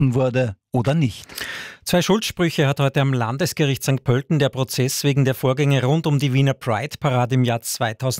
gefunden wurde oder nicht. 2 Schuldsprüche hat heute am Landesgericht St. Pölten der Prozess wegen der Vorgänge rund um die Wiener Pride-Parade im Jahr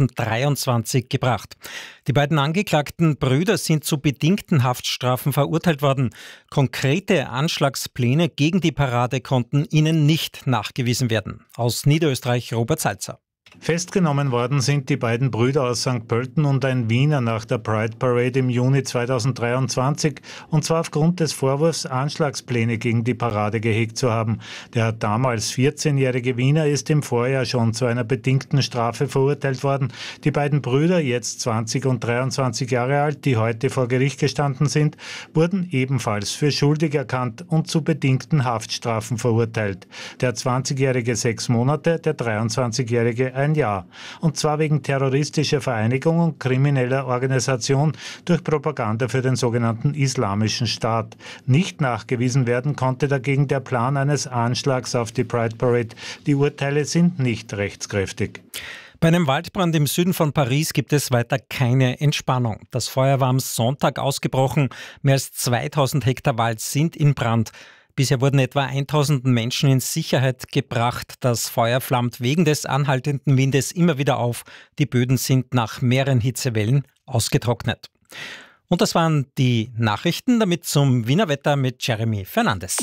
2023 gebracht. Die beiden angeklagten Brüder sind zu bedingten Haftstrafen verurteilt worden. Konkrete Anschlagspläne gegen die Parade konnten ihnen nicht nachgewiesen werden. Aus Niederösterreich Robert Salzer. Festgenommen worden sind die beiden Brüder aus St. Pölten und ein Wiener nach der Pride Parade im Juni 2023, und zwar aufgrund des Vorwurfs, Anschlagspläne gegen die Parade gehegt zu haben. Der damals 14-jährige Wiener ist im Vorjahr schon zu einer bedingten Strafe verurteilt worden. Die beiden Brüder, jetzt 20 und 23 Jahre alt, die heute vor Gericht gestanden sind, wurden ebenfalls für schuldig erkannt und zu bedingten Haftstrafen verurteilt. Der 20-jährige 6 Monate, der 23-jährige 1 Jahr. Und zwar wegen terroristischer Vereinigung und krimineller Organisation durch Propaganda für den sogenannten Islamischen Staat. Nicht nachgewiesen werden konnte dagegen der Plan eines Anschlags auf die Pride Parade. Die Urteile sind nicht rechtskräftig. Bei einem Waldbrand im Süden von Paris gibt es weiter keine Entspannung. Das Feuer war am Sonntag ausgebrochen. Mehr als 2000 Hektar Wald sind in Brand. Bisher wurden etwa 1000 Menschen in Sicherheit gebracht. Das Feuer flammt wegen des anhaltenden Windes immer wieder auf. Die Böden sind nach mehreren Hitzewellen ausgetrocknet. Und das waren die Nachrichten. Damit zum Wiener Wetter mit Jeremy Fernandes.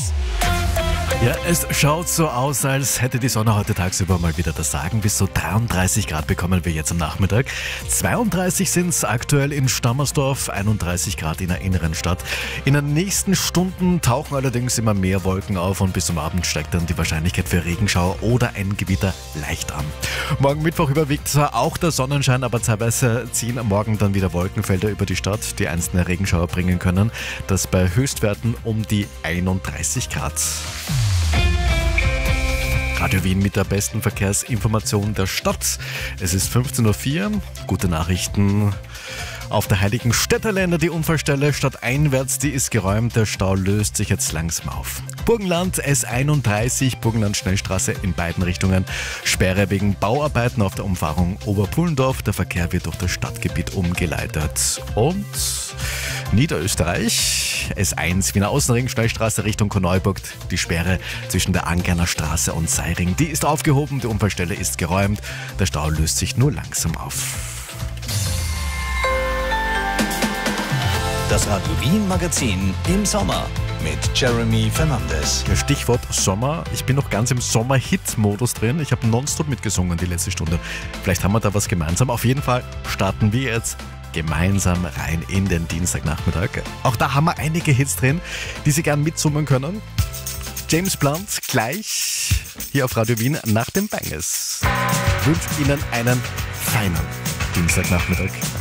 Ja, es schaut so aus, als hätte die Sonne heute tagsüber mal wieder das Sagen. Bis zu 33 Grad bekommen wir jetzt am Nachmittag. 32 sind es aktuell in Stammersdorf, 31 Grad in der inneren Stadt. In den nächsten Stunden tauchen allerdings immer mehr Wolken auf und bis zum Abend steigt dann die Wahrscheinlichkeit für Regenschauer oder ein Gewitter leicht an. Morgen Mittwoch überwiegt zwar auch der Sonnenschein, aber teilweise ziehen morgen dann wieder Wolkenfelder über die Stadt, die einzelne Regenschauer bringen können. Das bei Höchstwerten um die 31 Grad. Radio Wien mit der besten Verkehrsinformation der Stadt. Es ist 15:04 Uhr. Gute Nachrichten. Auf der Heiligen Städterländer die Unfallstelle stadteinwärts, die ist geräumt. Der Stau löst sich jetzt langsam auf. Burgenland S31, Burgenland Schnellstraße in beiden Richtungen. Sperre wegen Bauarbeiten auf der Umfahrung Oberpullendorf. Der Verkehr wird durch das Stadtgebiet umgeleitet. Und Niederösterreich, S1 Wiener Außenring, Schnellstraße Richtung Korneuburg. Die Sperre zwischen der Angerner Straße und Seiring, die ist aufgehoben. Die Unfallstelle ist geräumt. Der Stau löst sich nur langsam auf. Das Radio Wien Magazin im Sommer mit Jeremy Fernandes. Stichwort Sommer. Ich bin noch ganz im Sommer-Hit-Modus drin. Ich habe nonstop mitgesungen die letzte Stunde. Vielleicht haben wir da was gemeinsam. Auf jeden Fall starten wir jetzt gemeinsam rein in den Dienstagnachmittag. Auch da haben wir einige Hits drin, die Sie gern mitsummen können. James Blunt gleich hier auf Radio Wien nach dem Banges. Ich wünsche Ihnen einen feinen Dienstagnachmittag.